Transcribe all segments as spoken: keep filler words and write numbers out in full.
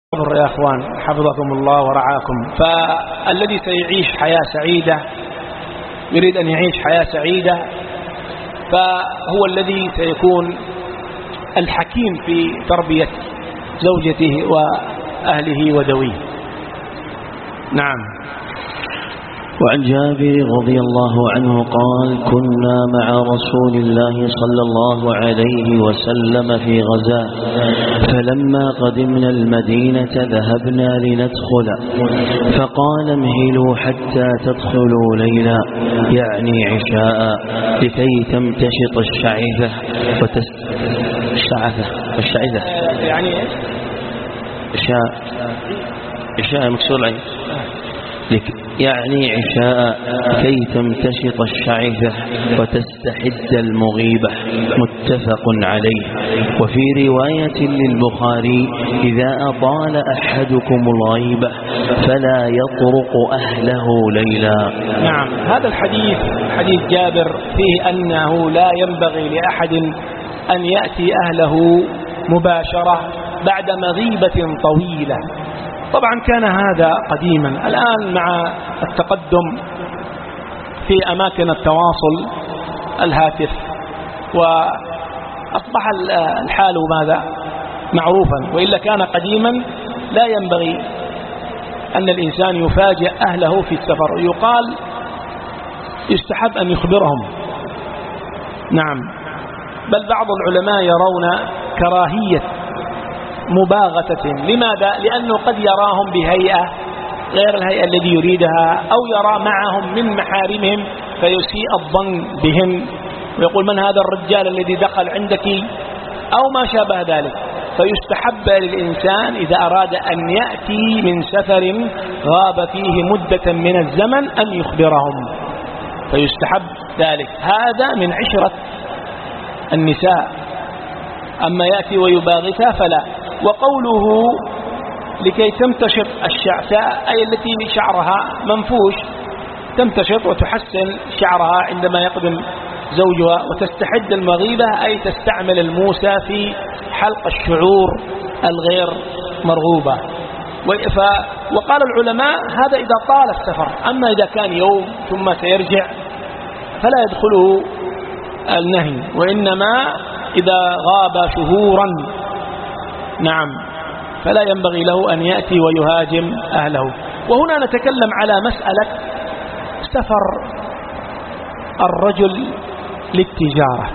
يا أخوان حفظكم الله ورعاكم. فالذي سيعيش حياة سعيدة يريد أن يعيش حياة سعيدة فهو الذي سيكون الحكيم في تربية زوجته وأهله وذويه. نعم. وعن جابر رضي الله عنه قال: كنا مع رسول الله صلى الله عليه وسلم في غزاة، فلما قدمنا المدينة ذهبنا لندخل، فقال: امهلوا حتى تدخلوا ليلا، يعني عشاء، لكي تمتشط الشعثة وتس الشعثة الشعثة يعني عشاء عشاء مكسور العين يعني عشاء كي تمتشط الشعثة وتستحد المغيبة، متفق عليه. وفي رواية للبخاري: إذا أطال أحدكم الغيبة فلا يطرق أهله ليلا. نعم. هذا الحديث حديث جابر فيه أنه لا ينبغي لأحد أن يأتي أهله مباشرة بعد مغيبة طويلة. طبعا كان هذا قديما. الآن مع التقدم في أماكن التواصل الهاتف وأصبح الحال ماذا معروفا، وإلا كان قديما لا ينبغي أن الإنسان يفاجئ أهله في السفر، يقال يستحب أن يخبرهم. نعم. بل بعض العلماء يرون كراهية مباغتة. لماذا؟ لأنه قد يراهم بهيئة غير الهيئة الذي يريدها، أو يرى معهم من محارمهم فيسيء الظن بهم ويقول: من هذا الرجال الذي دخل عندك، أو ما شابه ذلك. فيستحب للإنسان إذا أراد أن يأتي من سفر غاب فيه مدة من الزمن أن يخبرهم، فيستحب ذلك. هذا من عشرة النساء. أما يأتي ويباغتها فلا. وقوله لكي تمتشط الشعثاء أي التي شعرها منفوش، تمتشط وتحسن شعرها عندما يقدم زوجها، وتستحد المغيبة أي تستعمل الموسى في حلق الشعور الغير مرغوبة. وقال العلماء هذا إذا طال السفر. أما إذا كان يوم ثم سيرجع فلا يدخله النهي، وإنما إذا غاب شهورا نعم فلا ينبغي له أن يأتي ويهاجم أهله. وهنا نتكلم على مسألة سفر الرجل للتجارة.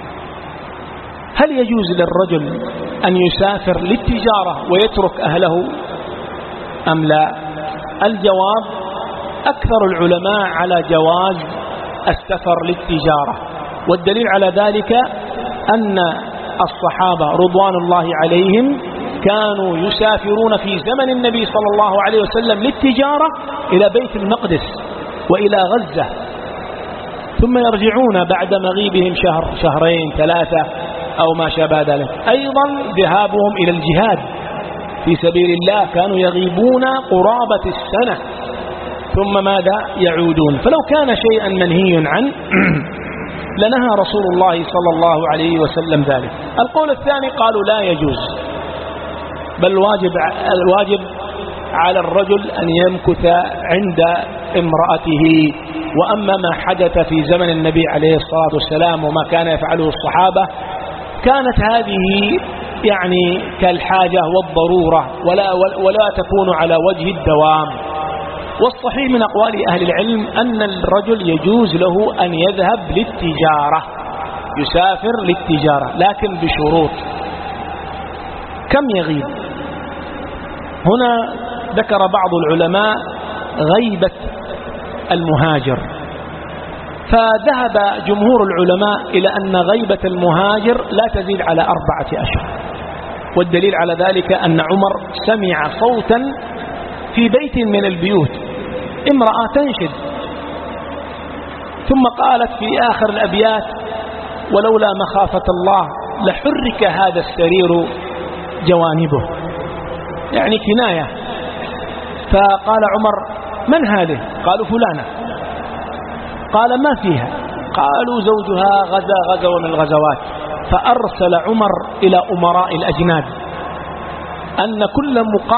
هل يجوز للرجل أن يسافر للتجارة ويترك أهله أم لا؟ الجواب: أكثر العلماء على جواز السفر للتجارة. والدليل على ذلك أن الصحابة رضوان الله عليهم كانوا يسافرون في زمن النبي صلى الله عليه وسلم للتجارة إلى بيت المقدس وإلى غزة، ثم يرجعون بعد مغيبهم شهر شهرين ثلاثة أو ما شابه ذلك. أيضا ذهابهم إلى الجهاد في سبيل الله كانوا يغيبون قرابة السنة ثم ماذا يعودون. فلو كان شيئا منهي عنه لنهى رسول الله صلى الله عليه وسلم ذلك. القول الثاني قالوا لا يجوز، بل واجب الواجب على الرجل أن يمكث عند امرأته. وأما ما حدث في زمن النبي عليه الصلاة والسلام وما كان يفعله الصحابة كانت هذه يعني كالحاجة والضرورة ولا, ولا تكون على وجه الدوام. والصحيح من أقوال أهل العلم أن الرجل يجوز له أن يذهب للتجارة، يسافر للتجارة، لكن بشروط. كم يغيب؟ هنا ذكر بعض العلماء غيبة المهاجر، فذهب جمهور العلماء إلى أن غيبة المهاجر لا تزيد على أربعة أشهر. والدليل على ذلك أن عمر سمع صوتا في بيت من البيوت، امرأة تنشد، ثم قالت في آخر الأبيات: ولولا مخافة الله لحرك هذا السرير جوانبه، يعني كناية. فقال عمر: من هذه؟ قالوا: فلانة. قال: ما فيها؟ قالوا: زوجها غزا غزوة من الغزوات. فأرسل عمر إلى أمراء الأجناد أن كل مقام